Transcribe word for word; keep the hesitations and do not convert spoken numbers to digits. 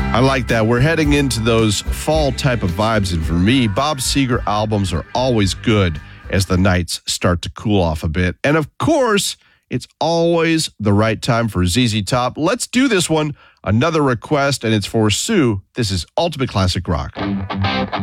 I like that. We're heading into those fall type of vibes. And for me, Bob Seger albums are always good as the nights start to cool off a bit. And of course, it's always the right time for Z Z Top. Let's do this one. Another request, and it's for Sue. This is Ultimate Classic Rock.